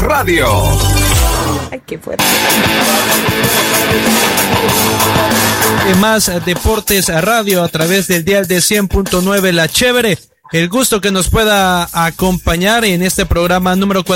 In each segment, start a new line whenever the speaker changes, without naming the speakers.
Radio.
Ay, qué fuerte.
Más Deportes Radio a través del dial de 100.9 La Chévere. El gusto que nos pueda acompañar en este programa número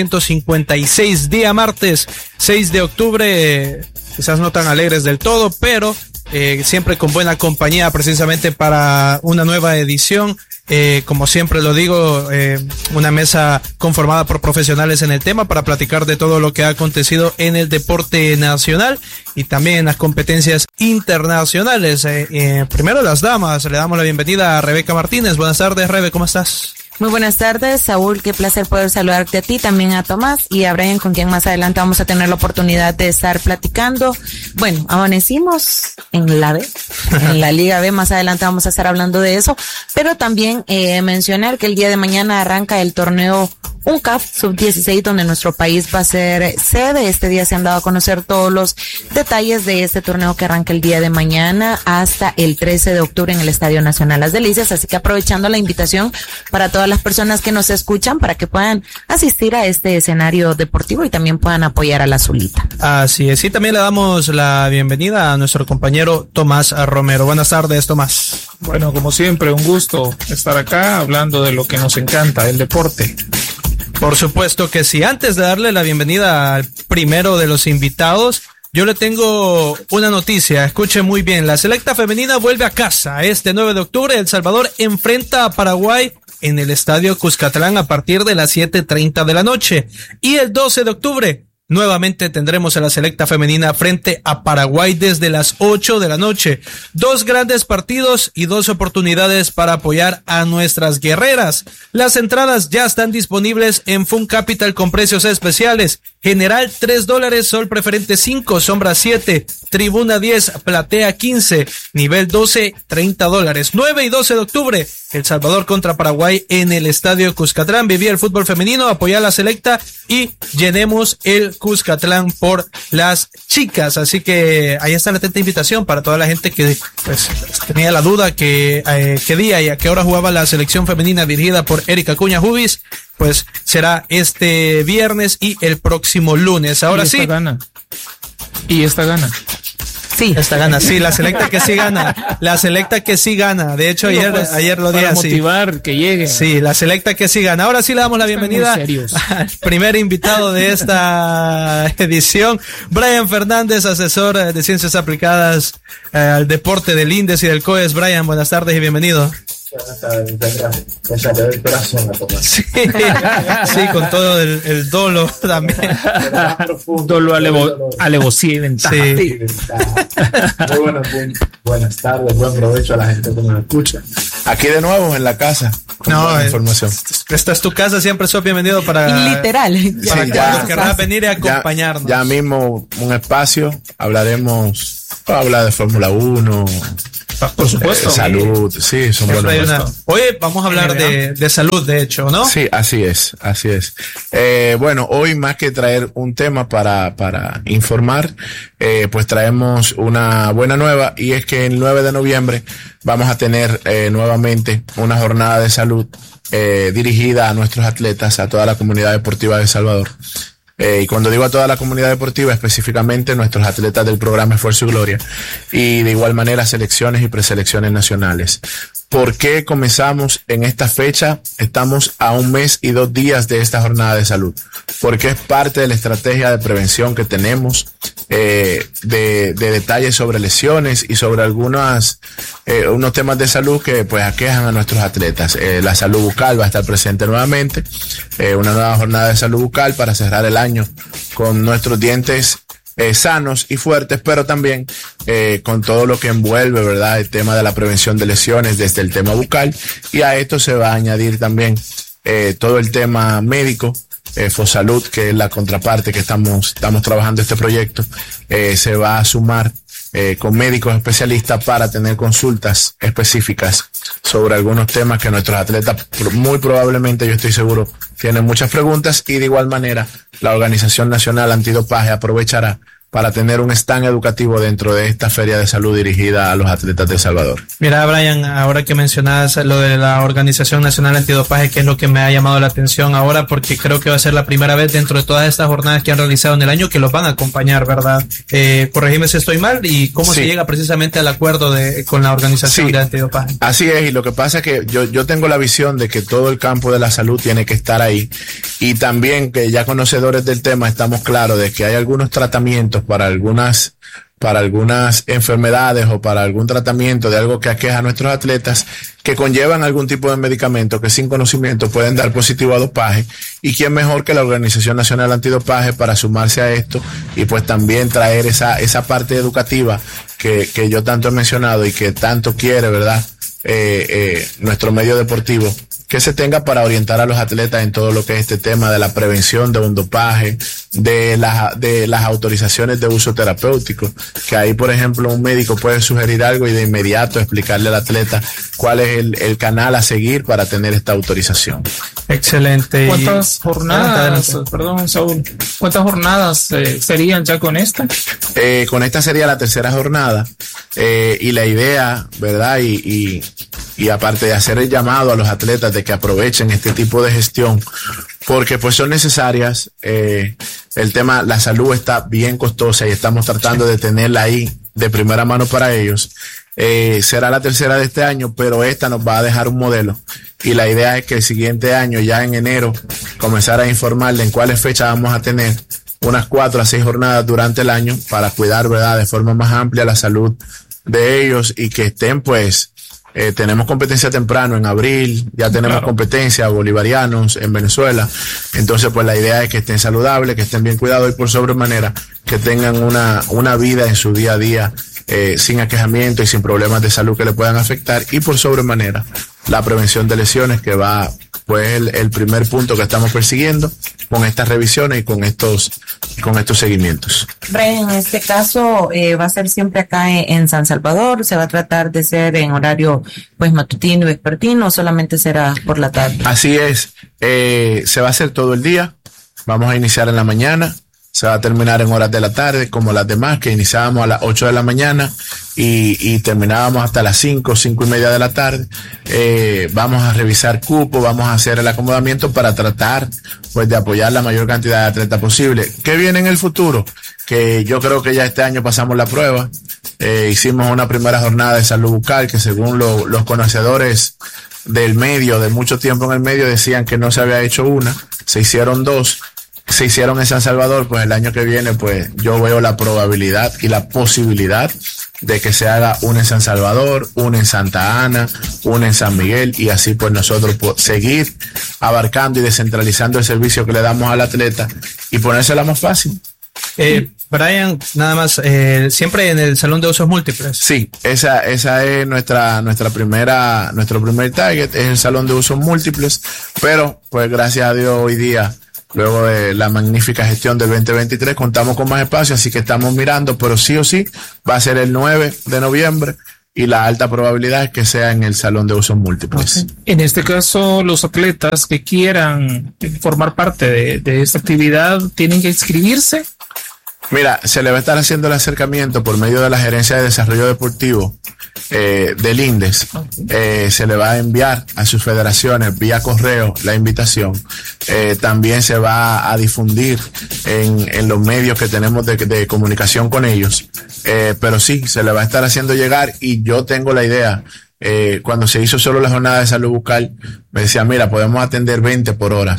456, día martes 6 de octubre, quizás no tan alegres del todo, pero siempre con buena compañía precisamente para una nueva edición. Como siempre lo digo, una mesa conformada por profesionales en el tema para platicar de todo lo que ha acontecido en el deporte nacional y también en las competencias internacionales. Primero las damas, le damos la bienvenida a Rebeca Martínez. Buenas tardes, Rebe, ¿cómo estás?
Muy buenas tardes, Saúl, qué placer poder saludarte a ti, también a Tomás y a Brian, con quien más adelante vamos a tener la oportunidad de estar platicando. Bueno, amanecimos en la B, en la Liga B, más adelante vamos a estar hablando de eso, pero también mencionar que el día de mañana arranca el torneo UNCAF Sub-16, donde nuestro país va a ser sede. Este día se han dado a conocer todos los detalles de este torneo que arranca el día de mañana hasta el 13 de octubre en el Estadio Nacional Las Delicias, así que aprovechando la invitación para todas las personas que nos escuchan para que puedan asistir a este escenario deportivo y también puedan apoyar a la Azulita.
Así es, y también le damos la bienvenida a nuestro compañero Tomás Romero. Buenas tardes, Tomás.
Bueno, como siempre, un gusto estar acá hablando de lo que nos encanta, el deporte.
Por supuesto que sí. Antes de darle la bienvenida al primero de los invitados, yo le tengo una noticia. Escuche muy bien. La selecta femenina vuelve a casa. Este 9 de octubre, El Salvador enfrenta a Paraguay en el Estadio Cuscatlán a partir de las 7:30 de la noche. Y el 12 de octubre, nuevamente tendremos a la selecta femenina frente a Paraguay desde las 8 de la noche. 2 grandes partidos y 2 oportunidades para apoyar a nuestras guerreras. Las entradas ya están disponibles en Fun Capital con precios especiales. General $3, Sol Preferente 5, Sombra 7, Tribuna 10, Platea 15, Nivel 12, $30. 9 y 12 de octubre, El Salvador contra Paraguay en el Estadio Cuscatlán. Vivía el fútbol femenino, apoyar a la selecta y llenemos el Cuscatlán por las chicas. Así que ahí está la atenta invitación para toda la gente que pues tenía la duda que qué día y a qué hora jugaba la selección femenina dirigida por Erika Acuña Jubis. Pues será este viernes y el próximo lunes. Ahora sí.
Y esta gana.
Sí. Esta gana, sí, la selecta que sí gana. La selecta que sí gana. De hecho, ayer lo dije así.
Para motivar que llegue.
Sí, la selecta que sí gana. Ahora sí le damos la bienvenida al primer invitado de esta edición, Brian Fernández, asesor de Ciencias Aplicadas al Deporte del INDES y del COES. Brian, buenas tardes y bienvenido. Sí, sí, con todo el dolo también.
Dolo alevosía.
Sí.
Muy buenas tardes, buen provecho a la gente que nos escucha. Aquí de nuevo en la casa.
No, información. Esta es tu casa, siempre sos bienvenido para.
Literal.
Para sí, cuando querrás venir y acompañarnos.
Ya mismo un espacio, hablaremos, hablar de Fórmula 1.
Por supuesto.
Salud, sí, son buenos.
Hoy vamos a hablar de salud, de hecho, ¿no?
Sí, así es. Bueno, hoy más que traer un tema para informar, pues traemos una buena nueva, y es que el 9 de noviembre vamos a tener nuevamente una jornada de salud dirigida a nuestros atletas, a toda la comunidad deportiva de El Salvador. Y cuando digo a toda la comunidad deportiva, específicamente nuestros atletas del programa Esfuerzo y Gloria, y de igual manera selecciones y preselecciones nacionales. ¿Por qué comenzamos en esta fecha? Estamos a 1 mes y 2 días de esta jornada de salud, porque es parte de la estrategia de prevención que tenemos, de detalles sobre lesiones y sobre unos temas de salud que pues aquejan a nuestros atletas. La salud bucal va a estar presente nuevamente, una nueva jornada de salud bucal para cerrar el año con nuestros dientes sanos y fuertes, pero también con todo lo que envuelve, ¿verdad?, el tema de la prevención de lesiones desde el tema bucal, y a esto se va a añadir también todo el tema médico, Fosalud, que es la contraparte que estamos trabajando este proyecto, se va a sumar con médicos especialistas para tener consultas específicas sobre algunos temas que nuestros atletas muy probablemente, yo estoy seguro, tienen muchas preguntas, y de igual manera la Organización Nacional Antidopaje aprovechará para tener un stand educativo dentro de esta feria de salud dirigida a los atletas de El Salvador.
Mira, Brian, ahora que mencionas lo de la Organización Nacional Antidopaje, que es lo que me ha llamado la atención ahora, porque creo que va a ser la primera vez dentro de todas estas jornadas que han realizado en el año que los van a acompañar, ¿verdad? Corregime si estoy mal, y cómo se llega precisamente al acuerdo con la Organización de Antidopaje.
Así es, y lo que pasa es que yo tengo la visión de que todo el campo de la salud tiene que estar ahí, y también que ya conocedores del tema estamos claros de que hay algunos tratamientos para algunas enfermedades o para algún tratamiento de algo que aqueja a nuestros atletas que conllevan algún tipo de medicamento que sin conocimiento pueden dar positivo a dopaje, y quién mejor que la Organización Nacional Antidopaje para sumarse a esto y pues también traer esa parte educativa que yo tanto he mencionado y que tanto quiere, ¿verdad? Nuestro medio deportivo, que se tenga para orientar a los atletas en todo lo que es este tema de la prevención de un dopaje, de las autorizaciones de uso terapéutico, que ahí, por ejemplo, un médico puede sugerir algo y de inmediato explicarle al atleta cuál es el canal a seguir para tener esta autorización.
Excelente.
¿Cuántas jornadas, perdón, Saúl, cuántas jornadas serían ya con esta?
Con esta sería la tercera jornada, y la idea, ¿verdad? Y aparte de hacer el llamado a los atletas de que aprovechen este tipo de gestión, porque pues son necesarias. El tema, la salud está bien costosa y estamos tratando de tenerla ahí de primera mano para ellos. Será la tercera de este año, pero esta nos va a dejar un modelo, y la idea es que el siguiente año, ya en enero, comenzar a informarle en cuáles fechas vamos a tener unas 4 a 6 jornadas durante el año para cuidar, ¿verdad?, de forma más amplia la salud de ellos, y que estén pues tenemos competencia temprano en abril, ya tenemos competencia bolivarianos en Venezuela, entonces pues la idea es que estén saludables, que estén bien cuidados, y por sobremanera que tengan una vida en su día a día sin aquejamiento y sin problemas de salud que le puedan afectar, y por sobremanera la prevención de lesiones, que va pues el primer punto que estamos persiguiendo con estas revisiones y con estos seguimientos.
Brian, en este caso va a ser siempre acá en San Salvador, se va a tratar de ser en horario pues matutino y vespertino, o solamente será por la tarde.
Así es, se va a hacer todo el día, vamos a iniciar en la mañana, se va a terminar en horas de la tarde, como las demás, que iniciábamos a las 8 de la mañana y terminábamos hasta las 5:30 de la tarde. Vamos a revisar cupo, vamos a hacer el acomodamiento para tratar pues de apoyar la mayor cantidad de atletas posible. ¿Qué viene en el futuro? Que yo creo que ya este año pasamos la prueba. Hicimos una primera jornada de salud bucal que, según los conocedores del medio, de mucho tiempo en el medio, decían que no se había hecho una, se hicieron 2. Se hicieron en San Salvador, pues el año que viene pues yo veo la probabilidad y la posibilidad de que se haga una en San Salvador, una en Santa Ana, una en San Miguel, y así pues nosotros seguir abarcando y descentralizando el servicio que le damos al atleta y ponérsela más fácil.
Brian, nada más, siempre en el salón de usos múltiples.
Sí, esa es nuestro primer target, es el salón de usos múltiples, pero pues gracias a Dios hoy día, luego de la magnífica gestión del 2023, contamos con más espacio, así que estamos mirando, pero sí o sí va a ser el 9 de noviembre y la alta probabilidad es que sea en el salón de usos múltiples.
Okay. En este caso, los atletas que quieran formar parte de esta actividad tienen que inscribirse.
Mira, se le va a estar haciendo el acercamiento por medio de la Gerencia de Desarrollo Deportivo del INDES. Se le va a enviar a sus federaciones vía correo la invitación. También se va a difundir en los medios que tenemos de comunicación con ellos. Pero sí, se le va a estar haciendo llegar, y yo tengo la idea. Cuando se hizo solo la jornada de salud bucal, me decía, mira, podemos atender 20 por hora.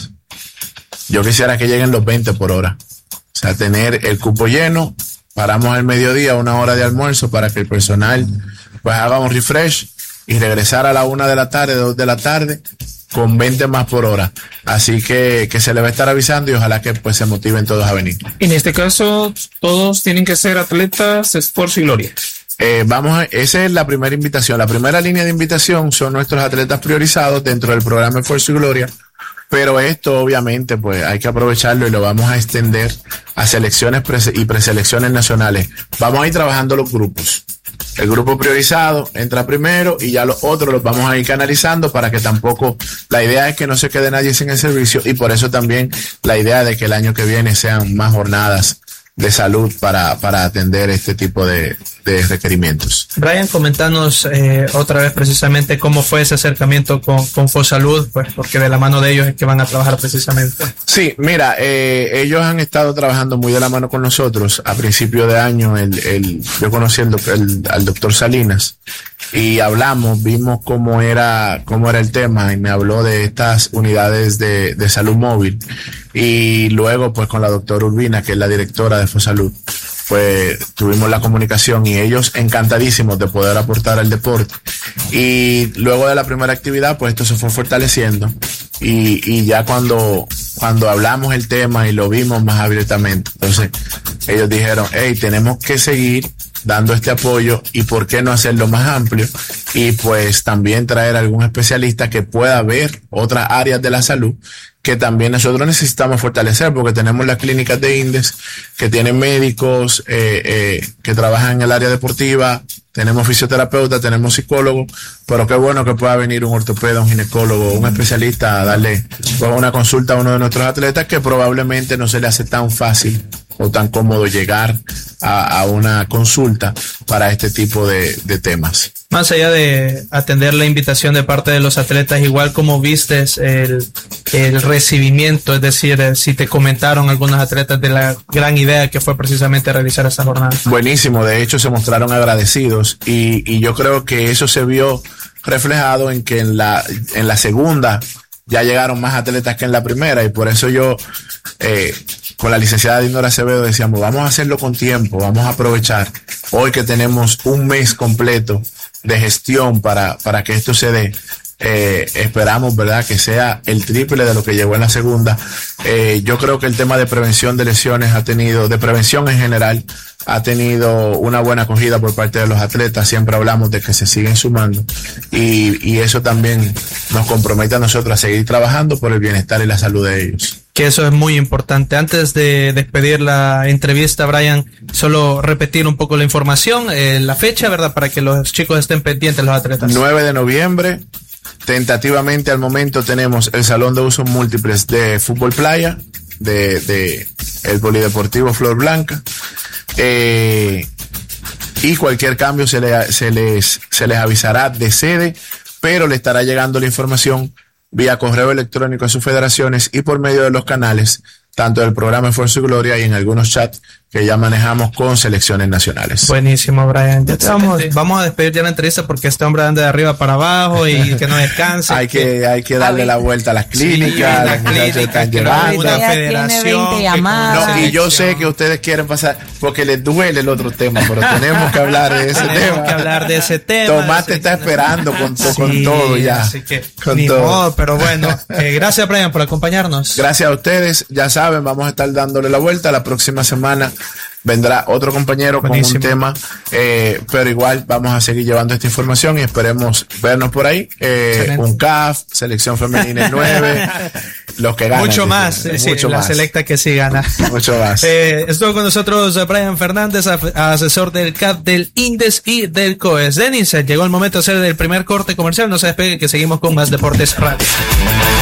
Yo quisiera que lleguen los 20 por hora. O sea, tener el cupo lleno, paramos al mediodía, 1 hora de almuerzo para que el personal pues haga un refresh y regresar a la 1 de la tarde, 2 de la tarde, con 20 más por hora. Así que se le va a estar avisando y ojalá que pues se motiven todos a venir.
En este caso, todos tienen que ser atletas, esfuerzo y gloria.
Esa es la primera invitación. La primera línea de invitación son nuestros atletas priorizados dentro del programa Esfuerzo y Gloria. Pero esto obviamente pues hay que aprovecharlo y lo vamos a extender a selecciones y preselecciones nacionales. Vamos a ir trabajando los grupos. El grupo priorizado entra primero y ya los otros los vamos a ir canalizando para que tampoco, la idea es que no se quede nadie sin el servicio, y por eso también la idea de que el año que viene sean más jornadas salud para atender este tipo de requerimientos.
Brian, comentanos otra vez precisamente cómo fue ese acercamiento con FOSalud, pues porque de la mano de ellos es que van a trabajar precisamente.
Sí, mira, ellos han estado trabajando muy de la mano con nosotros. A principio de año yo conocí al doctor Salinas y hablamos, vimos cómo era el tema y me habló de estas unidades de salud móvil, y luego pues con la doctora Urbina, que es la directora de FOSalud, pues tuvimos la comunicación y ellos encantadísimos de poder aportar al deporte. Y luego de la primera actividad, pues esto se fue fortaleciendo y ya cuando hablamos el tema y lo vimos más abiertamente, entonces ellos dijeron, hey, tenemos que seguir dando este apoyo y por qué no hacerlo más amplio, y pues también traer algún especialista que pueda ver otras áreas de la salud que también nosotros necesitamos fortalecer, porque tenemos las clínicas de INDES que tienen médicos que trabajan en el área deportiva, tenemos fisioterapeutas, tenemos psicólogos, pero qué bueno que pueda venir un ortopeda, un ginecólogo, un especialista a darle una consulta a uno de nuestros atletas que probablemente no se le hace tan fácil o tan cómodo llegar a una consulta para este tipo de temas.
Más allá de atender la invitación de parte de los atletas, igual como vistes el recibimiento, es decir, si te comentaron algunos atletas de la gran idea que fue precisamente realizar esta jornada.
Buenísimo, de hecho se mostraron agradecidos y yo creo que eso se vio reflejado en que en la segunda ya llegaron más atletas que en la primera, y por eso yo con la licenciada Dinora Acevedo decíamos, vamos a hacerlo con tiempo, vamos a aprovechar hoy que tenemos un mes completo de gestión para que esto se dé. Esperamos, ¿verdad?, que sea el triple de lo que llegó en la segunda. Yo creo que el tema de prevención de lesiones de prevención en general, ha tenido una buena acogida por parte de los atletas. Siempre hablamos de que se siguen sumando y eso también nos compromete a nosotros a seguir trabajando por el bienestar y la salud de ellos.
Que eso es muy importante. Antes de despedir la entrevista, Brian, solo repetir un poco la información, la fecha, ¿verdad?, para que los chicos estén pendientes, los atletas.
9 de noviembre, tentativamente al momento tenemos el Salón de Usos Múltiples de Fútbol Playa, de el Polideportivo Flor Blanca, y cualquier cambio se les avisará de sede, pero le estará llegando la información vía correo electrónico a sus federaciones y por medio de los canales, tanto del programa Esfuerzo y Gloria y en algunos chats que ya manejamos con selecciones nacionales.
Buenísimo, Brian. Ya vamos a despedir ya la entrevista porque este hombre anda de arriba para abajo y que no descanse.
hay que darle la vuelta a las clínicas,
las clínicas están llevando una federación.
Y yo sé que ustedes quieren pasar porque les duele el otro tema, pero tenemos que hablar de ese tema. Tomás te está esperando con todo ya.
Así que ni modo, pero bueno, gracias, Brian, por acompañarnos.
Gracias a ustedes. Ya saben, vamos a estar dándole la vuelta. La próxima semana vendrá otro compañero con un tema, pero igual vamos a seguir llevando esta información y esperemos vernos por ahí. Un CAF, selección femenina 9, los que ganan.
Mucho más, la selecta que sí gana.
Mucho más.
Estuvo con nosotros Brian Fernández, asesor del CAF, del INDES y del COES. Denis, llegó el momento de hacer el primer corte comercial. No se despegue, que seguimos con más Deportes Radio.